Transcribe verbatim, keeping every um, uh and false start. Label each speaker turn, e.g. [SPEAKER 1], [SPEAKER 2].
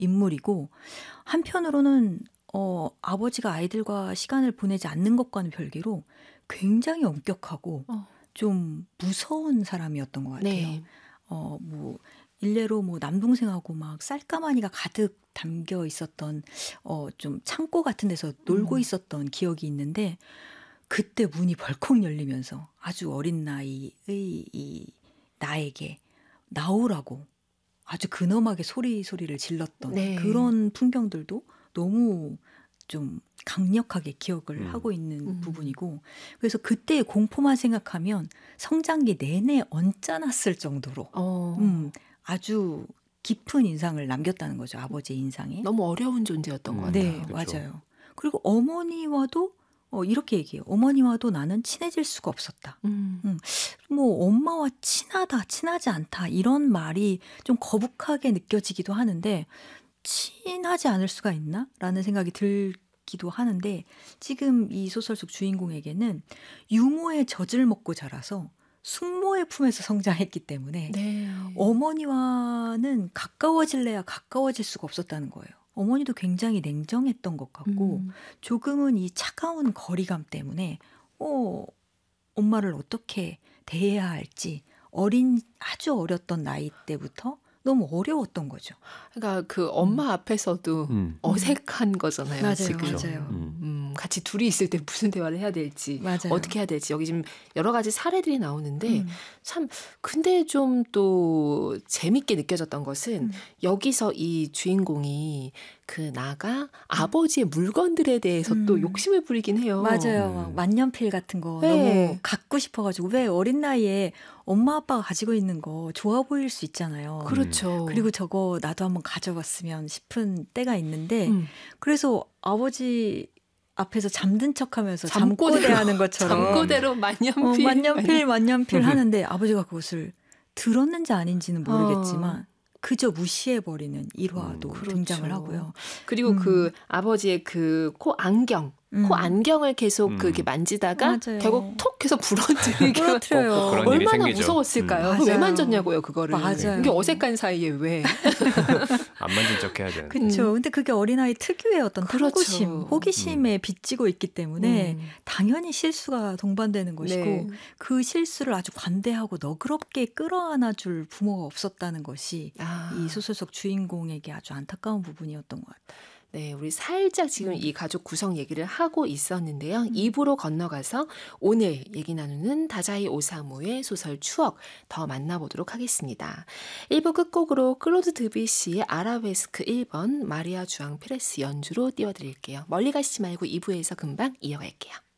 [SPEAKER 1] 인물이고 한편으로는 어 아버지가 아이들과 시간을 보내지 않는 것과는 별개로 굉장히 엄격하고
[SPEAKER 2] 어.
[SPEAKER 1] 좀 무서운 사람이었던 것 같아요.
[SPEAKER 2] 네.
[SPEAKER 1] 어 뭐 일례로 뭐 남동생하고 막 쌀가마니가 가득 담겨 있었던 어 좀 창고 같은 데서 놀고
[SPEAKER 2] 음.
[SPEAKER 1] 있었던 기억이 있는데 그때 문이 벌컥 열리면서 아주 어린 나이의 이 나에게 나오라고 아주 근엄하게 소리 소리를 질렀던
[SPEAKER 2] 네.
[SPEAKER 1] 그런 풍경들도 너무 좀 강력하게 기억을
[SPEAKER 3] 음.
[SPEAKER 1] 하고 있는
[SPEAKER 2] 음.
[SPEAKER 1] 부분이고 그래서 그때의 공포만 생각하면 성장기 내내 언짢았을 정도로
[SPEAKER 2] 어.
[SPEAKER 1] 음 아주 깊은 인상을 남겼다는 거죠. 아버지의 인상에.
[SPEAKER 2] 너무 어려운 존재였던 것
[SPEAKER 3] 음.
[SPEAKER 2] 같아요.
[SPEAKER 1] 네,
[SPEAKER 3] 그쵸.
[SPEAKER 1] 맞아요. 그리고 어머니와도 어 이렇게 얘기해요. 어머니와도 나는 친해질 수가 없었다.
[SPEAKER 2] 음.
[SPEAKER 1] 음. 뭐 엄마와 친하다, 친하지 않다 이런 말이 좀 거북하게 느껴지기도 하는데 친하지 않을 수가 있나? 라는 생각이 들기도 하는데 지금 이 소설 속 주인공에게는 유모의 젖을 먹고 자라서 숙모의 품에서 성장했기 때문에
[SPEAKER 2] 네.
[SPEAKER 1] 어머니와는 가까워질래야 가까워질 수가 없었다는 거예요. 어머니도 굉장히 냉정했던 것 같고
[SPEAKER 2] 음.
[SPEAKER 1] 조금은 이 차가운 거리감 때문에 어, 엄마를 어떻게 대해야 할지 어린 아주 어렸던 나이 때부터 너무 어려웠던 거죠.
[SPEAKER 2] 그러니까 그 엄마 앞에서도
[SPEAKER 3] 음.
[SPEAKER 2] 어색한 거잖아요.
[SPEAKER 1] 맞아요,
[SPEAKER 2] 지금.
[SPEAKER 1] 맞아요.
[SPEAKER 3] 음.
[SPEAKER 2] 음, 같이 둘이 있을 때 무슨 대화를 해야 될지,
[SPEAKER 1] 맞아요.
[SPEAKER 2] 어떻게 해야 될지 여기 지금 여러 가지 사례들이 나오는데
[SPEAKER 1] 음.
[SPEAKER 2] 참 근데 좀 또 재밌게 느껴졌던 것은
[SPEAKER 1] 음.
[SPEAKER 2] 여기서 이 주인공이 그 나가 아버지의 물건들에 대해서 또
[SPEAKER 1] 음.
[SPEAKER 2] 욕심을 부리긴 해요.
[SPEAKER 1] 맞아요.
[SPEAKER 3] 음.
[SPEAKER 1] 막 만년필 같은 거
[SPEAKER 2] 네.
[SPEAKER 1] 너무 갖고 싶어가지고 왜 어린 나이에 엄마 아빠가 가지고 있는 거 좋아 보일 수 있잖아요.
[SPEAKER 2] 그렇죠.
[SPEAKER 1] 그리고 저거 나도 한번 가져봤으면 싶은 때가 있는데
[SPEAKER 2] 음.
[SPEAKER 1] 그래서 아버지 앞에서 잠든 척하면서
[SPEAKER 2] 잠꼬대로,
[SPEAKER 1] 잠꼬대하는 것처럼
[SPEAKER 2] 잠꼬대로 만년필,
[SPEAKER 1] 어, 만년필 만년필 하는데 아버지가 그것을 들었는지 아닌지는 모르겠지만
[SPEAKER 2] 어.
[SPEAKER 1] 그저 무시해버리는 일화도
[SPEAKER 3] 음,
[SPEAKER 2] 그렇죠.
[SPEAKER 1] 등장을 하고요.
[SPEAKER 2] 그리고
[SPEAKER 1] 음.
[SPEAKER 2] 그 아버지의 그 코 안경,
[SPEAKER 1] 음.
[SPEAKER 2] 코 안경을 계속
[SPEAKER 3] 음.
[SPEAKER 2] 그렇게 만지다가
[SPEAKER 1] 맞아요.
[SPEAKER 2] 결국 톡 해서 부러뜨리게
[SPEAKER 1] 부러뜨려요.
[SPEAKER 3] 꼭 그런 일이
[SPEAKER 2] 얼마나
[SPEAKER 3] 생기죠.
[SPEAKER 2] 무서웠을까요?
[SPEAKER 1] 음.
[SPEAKER 2] 그거 왜
[SPEAKER 1] 맞아요.
[SPEAKER 2] 만졌냐고요, 그거를.
[SPEAKER 1] 맞아요.
[SPEAKER 2] 이게 어색한 사이에 왜.
[SPEAKER 3] 안 만진 척 해야 되는데.
[SPEAKER 1] 그렇죠. 근데 그게 어린아이 특유의 어떤
[SPEAKER 2] 그렇죠.
[SPEAKER 1] 탐구심, 호기심에 빚지고 있기 때문에
[SPEAKER 2] 음.
[SPEAKER 1] 당연히 실수가 동반되는 것이고
[SPEAKER 2] 네.
[SPEAKER 1] 그 실수를 아주 관대하고 너그럽게 끌어안아줄 부모가 없었다는 것이
[SPEAKER 2] 아.
[SPEAKER 1] 이 소설 속 주인공에게 아주 안타까운 부분이었던 것 같아요.
[SPEAKER 2] 네, 우리 살짝 지금
[SPEAKER 1] 음.
[SPEAKER 2] 이 가족 구성 얘기를 하고 있었는데요. 이 부로 건너가서 오늘 얘기 나누는 다자이 오사무의 소설 추억 더 만나보도록 하겠습니다. 일 부 끝곡으로 클로드 드뷔시의 아라베스크 일 번 마리아 주앙 페레스 연주로 띄워드릴게요. 멀리 가시지 말고 이 부에서 금방 이어갈게요.